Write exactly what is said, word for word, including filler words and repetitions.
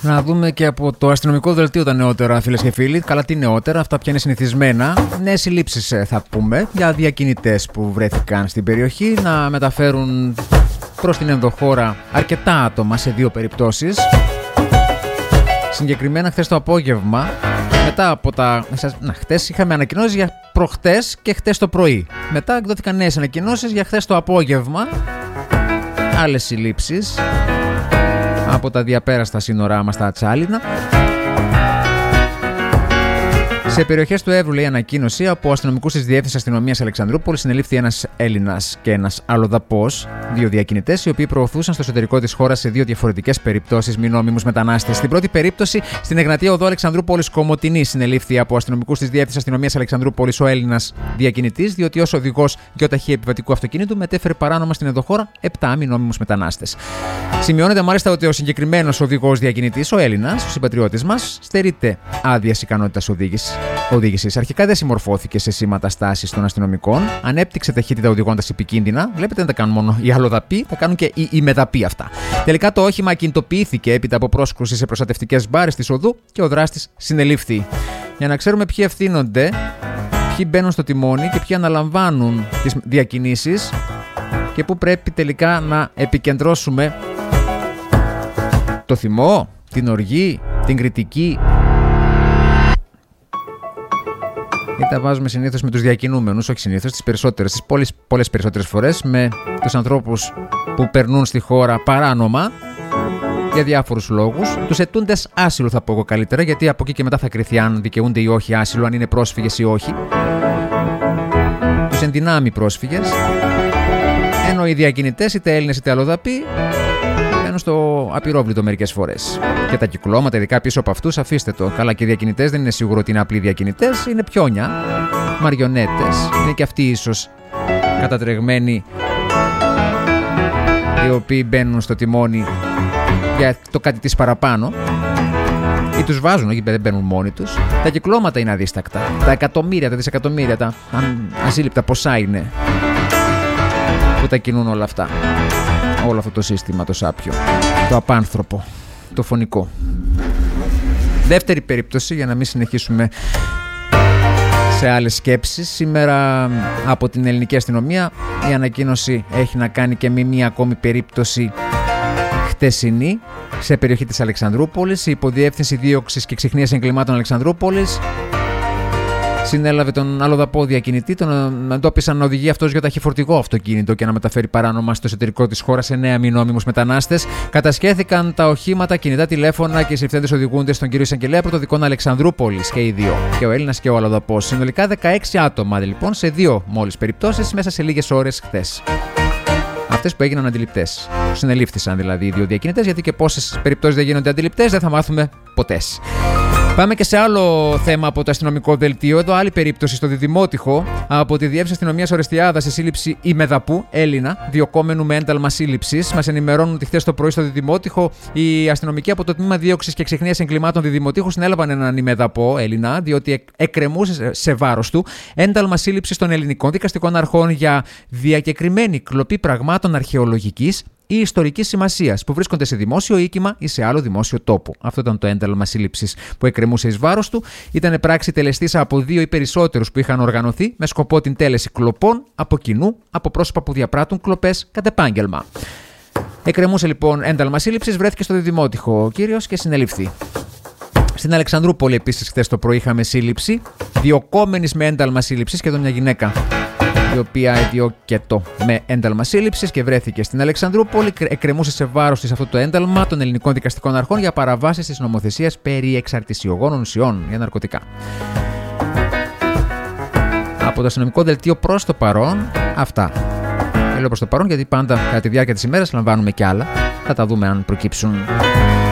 Να δούμε και από το αστυνομικό δελτίο τα νεότερα, φίλες και φίλοι. Καλά, τι νεότερα, αυτά πια είναι συνηθισμένα. Νέες συλλήψεις, θα πούμε, για διακινητές που βρέθηκαν στην περιοχή να μεταφέρουν προς την ενδοχώρα αρκετά άτομα σε δύο περιπτώσεις. Συγκεκριμένα, χθες το απόγευμα, μετά από τα. Να, χθες είχαμε ανακοινώσεις για προχτές και χθες το πρωί. Μετά εκδόθηκαν νέες ανακοινώσεις για χθες το απόγευμα. Άλλες συλλήψεις από τα διαπέραστα σύνορά μας στα Ατσάλινα. Σε περιοχές του Εύρου, λέει ανακοίνωση, από αστυνομικούς της Διεύθυνσης Αστυνομίας Αλεξανδρούπολης συνελήφθη ένας Έλληνας και ένας αλλοδαπός, δύο διακινητές, οι οποίοι προωθούσαν στο εσωτερικό της χώρας σε δύο διαφορετικές περιπτώσεις μη νόμιμους μετανάστες. Στην πρώτη περίπτωση, στην Εγνατία Οδό Αλεξανδρούπολης Κομοτηνής, συνελήφθη από αστυνομικούς της Διεύθυνσης Αστυνομίας Αλεξανδρούπολης ο Έλληνας διακινητής, διότι ως οδηγός γιοταχή επιβατικού αυτοκίνητου μετέφερε παράνομα στην ενδοχώρα επτά μη νόμιμους μετανάστες. Σημειώνεται μάλιστα ότι ο συγκεκριμένος οδηγός διακινητής, ο Έλληνας, ο συμπατριώτης μας, στερείται άδειας ικανότητας οδήγησης. Οδήγησης. Αρχικά δεν συμμορφώθηκε σε σήματα στάσης των αστυνομικών, ανέπτυξε ταχύτητα οδηγώντας επικίνδυνα. Βλέπετε, δεν τα κάνουν μόνο οι αλλοδαποί, τα κάνουν και οι, οι μεταποί αυτά. Τελικά το όχημα ακινητοποιήθηκε έπειτα από πρόσκρουση σε προστατευτικές μπάρες της οδού και ο δράστης συνελήφθη. Για να ξέρουμε ποιοι ευθύνονται, ποιοι μπαίνουν στο τιμόνι και ποιοι αναλαμβάνουν τις διακινήσεις και πού πρέπει τελικά να επικεντρώσουμε το θυμό, την οργή, την κριτική. Ή τα βάζουμε συνήθως με τους διακινούμενους, όχι συνήθως, τις περισσότερες, τις πολλές, πολλές περισσότερες φορές, με τους ανθρώπους που περνούν στη χώρα παράνομα για διάφορους λόγους. Τους αιτούντες άσυλο, θα πω εγώ καλύτερα, γιατί από εκεί και μετά θα κριθεί αν δικαιούνται ή όχι άσυλο, αν είναι πρόσφυγες ή όχι. Τους ενδυνάμει πρόσφυγες, ενώ οι διακινητές, είτε Έλληνες είτε αλλοδαποί, στο απειρόβλητο μερικές φορές. Και τα κυκλώματα, ειδικά πίσω από αυτούς, αφήστε το. Καλά, και οι διακινητές δεν είναι σίγουρο ότι είναι απλοί διακινητές, είναι πιόνια, μαριονέτες. Είναι και αυτοί ίσως κατατρεγμένοι, οι οποίοι μπαίνουν στο τιμόνι για το κάτι της παραπάνω. Ή τους βάζουν, όχι, δεν μπαίνουν μόνοι τους. Τα κυκλώματα είναι αδίστακτα. Τα εκατομμύρια, τα δισεκατομμύρια, τα ασύλληπτα ποσά είναι που τα κινούν όλα αυτά. Όλο αυτό το σύστημα, το σάπιο, το απάνθρωπο, το φωνικό. Δεύτερη περίπτωση, για να μην συνεχίσουμε σε άλλες σκέψεις. Σήμερα από την ελληνική αστυνομία η ανακοίνωση έχει να κάνει και με μία ακόμη περίπτωση χτεσινή σε περιοχή της Αλεξανδρούπολης. Η Υποδιεύθυνση Δίωξης και Ξιχνίας Εγκλημάτων Αλεξανδρούπολης συνέλαβε τον αλλοδαπό διακινητή, τον εντόπισαν να οδηγεί αυτός για ταχυφορτηγό αυτοκίνητο και να μεταφέρει παράνομα στο εσωτερικό της χώρας εννέα μη νόμιμους μετανάστες. Κατασχέθηκαν τα οχήματα, κινητά τηλέφωνα και οι συλληφθέντες οδηγούνται στον κύριο Εισαγγελέα Πρωτοδικών Αλεξανδρούπολης και οι δύο, και ο Έλληνας και ο αλλοδαπός. Συνολικά δεκαέξι άτομα λοιπόν σε δύο μόλις περιπτώσεις μέσα σε λίγες ώρες χθες. Αυτές που έγιναν αντιληπτές. Συνελήφθησαν δηλαδή οι δύο διακινητές, γιατί και πόσες περιπτώσεις δεν γίνονται αντιληπτές δεν θα μάθουμε ποτέ. Πάμε και σε άλλο θέμα από το αστυνομικό δελτίο. Εδώ άλλη περίπτωση στο Διδημότυχο. Από τη Διεύθυνση Αστυνομίας Ορεστιάδας σε σύλληψη ημεδαπού Έλληνα, διωκόμενου με ένταλμα σύλληψης. Μας ενημερώνουν ότι χθες το πρωί στο Διδημότυχο οι αστυνομικοί από το Τμήμα Δίωξης και Ξιχνίας Εγκλημάτων Διδημοτύχου συνέλαβαν έναν ημεδαπό Έλληνα, διότι εκκρεμούσε σε βάρος του ένταλμα σύλληψης των ελληνικών δικαστικών αρχών για διακεκριμένη κλοπή πραγμάτων αρχαιολογικής ή ιστορικής σημασίας που βρίσκονται σε δημόσιο οίκημα ή σε άλλο δημόσιο τόπο. Αυτό ήταν το ένταλμα σύλληψης που εκκρεμούσε εις βάρος του. Ήταν πράξη τελεστής από δύο ή περισσότερους που είχαν οργανωθεί με σκοπό την τέλεση κλοπών από κοινού από πρόσωπα που διαπράττουν κλοπές κατ' επάγγελμα. Εκκρεμούσε λοιπόν ένταλμα σύλληψης, βρέθηκε στο Διδημότυχο ο κύριος και συνελήφθη. Στην Αλεξανδρούπολη επίσης χθες το πρωί είχαμε σύλληψη διωκόμενης με ένταλμα σύλληψης, και εδώ μια γυναίκα η οποία διώκεται με ένταλμα σύλληψης και βρέθηκε στην Αλεξανδρούπολη. Εκκρεμούσε σε βάρος της αυτό το ένταλμα των ελληνικών δικαστικών αρχών για παραβάσεις της νομοθεσίας περί εξαρτησιογόνων ουσιών για ναρκωτικά. Από το αστυνομικό δελτίο προς το παρόν, αυτά. Λέω προς το παρόν γιατί πάντα κατά τη διάρκεια της ημέρας λαμβάνουμε κι άλλα. Θα τα δούμε αν προκύψουν.